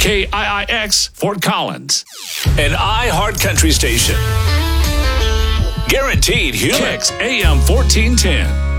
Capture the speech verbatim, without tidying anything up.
K I I X, Fort Collins. An iHeart Country station. Guaranteed human. Kicks A M fourteen ten.